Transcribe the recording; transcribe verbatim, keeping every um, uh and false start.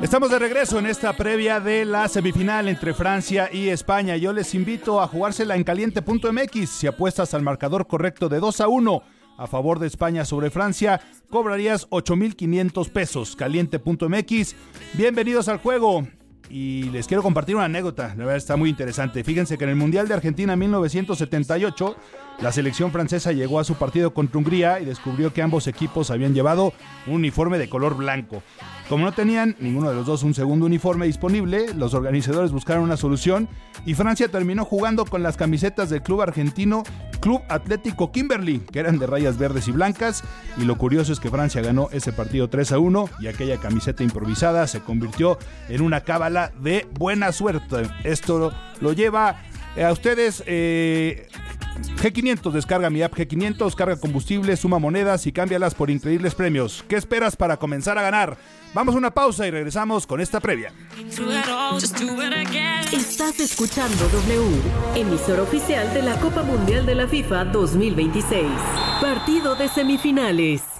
Estamos de regreso en esta previa de la semifinal entre Francia y España. Yo les invito a jugársela en caliente punto m x. Si apuestas al marcador correcto de dos a uno a favor de España sobre Francia, cobrarías ocho mil quinientos pesos. caliente punto m x. Bienvenidos al juego. Y les quiero compartir una anécdota, la verdad está muy interesante. Fíjense que en el Mundial de Argentina mil novecientos setenta y ocho, la selección francesa llegó a su partido contra Hungría y descubrió que ambos equipos habían llevado un uniforme de color blanco. Como no tenían ninguno de los dos un segundo uniforme disponible, los organizadores buscaron una solución y Francia terminó jugando con las camisetas del club argentino Club Atlético Kimberly, que eran de rayas verdes y blancas, y lo curioso es que Francia ganó ese partido tres a uno y aquella camiseta improvisada se convirtió en una cábala de buena suerte. Esto lo, lo lleva a ustedes eh, G quinientos, descarga mi app G quinientos, carga combustible, suma monedas y cámbialas por increíbles premios. ¿Qué esperas para comenzar a ganar? Vamos a una pausa y regresamos con esta previa. Estás escuchando W, emisora oficial de la Copa Mundial de la FIFA dos mil veintiséis. Partido de semifinales.